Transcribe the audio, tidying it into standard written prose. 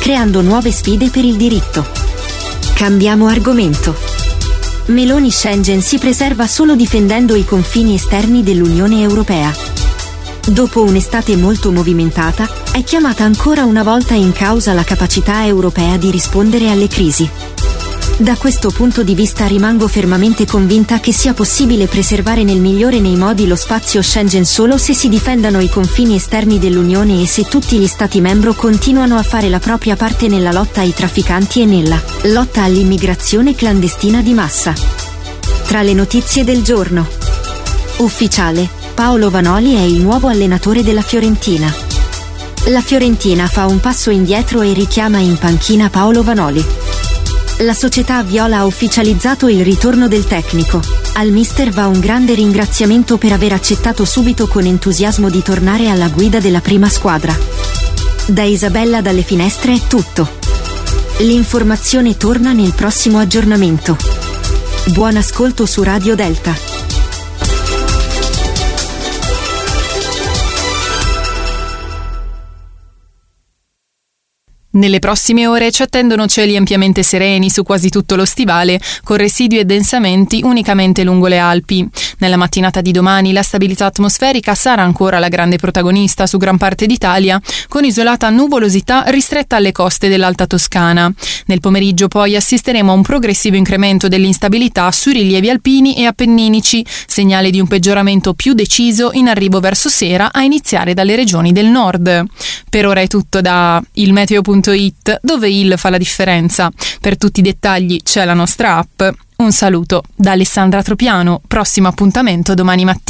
creando nuove sfide per il diritto. Cambiamo argomento. Meloni Schengen si preserva solo difendendo i confini esterni dell'Unione Europea. Dopo un'estate molto movimentata, è chiamata ancora una volta in causa la capacità europea di rispondere alle crisi. Da questo punto di vista rimango fermamente convinta che sia possibile preservare nel migliore nei modi lo spazio Schengen solo se si difendano i confini esterni dell'Unione e se tutti gli Stati membri continuano a fare la propria parte nella lotta ai trafficanti e nella lotta all'immigrazione clandestina di massa. Tra le notizie del giorno. Ufficiale, Paolo Vanoli è il nuovo allenatore della Fiorentina. La Fiorentina fa un passo indietro e richiama in panchina Paolo Vanoli. La società viola ha ufficializzato il ritorno del tecnico. Al mister va un grande ringraziamento per aver accettato subito con entusiasmo di tornare alla guida della prima squadra. Da Isabella dalle finestre è tutto. L'informazione torna nel prossimo aggiornamento. Buon ascolto su Radio Delta. Nelle prossime ore ci attendono cieli ampiamente sereni su quasi tutto lo stivale, con residui e densamenti unicamente lungo le Alpi. Nella mattinata di domani la stabilità atmosferica sarà ancora la grande protagonista su gran parte d'Italia, con isolata nuvolosità ristretta alle coste dell'Alta Toscana. Nel pomeriggio poi assisteremo a un progressivo incremento dell'instabilità sui rilievi alpini e appenninici, segnale di un peggioramento più deciso in arrivo verso sera, a iniziare dalle regioni del nord. Per ora è tutto da ilmeteo.it, dove il fa la differenza. Per tutti i dettagli c'è la nostra app. Un saluto da Alessandra Tropiano, prossimo appuntamento domani mattina.